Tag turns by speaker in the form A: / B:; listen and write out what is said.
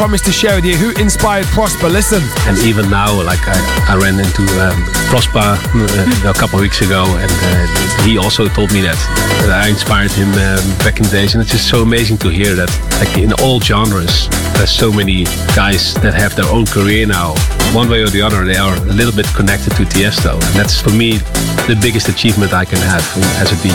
A: promised to share with you who inspired Prosper. Listen.
B: And even now, like I ran into Prosper a couple of weeks ago, and he also told me that I inspired him back in the days. And it's just so amazing to hear that, like in all genres, there's so many guys that have their own career now. One way or the other, they are a little bit connected to Tiesto, and that's for me the biggest achievement I can have as a DJ.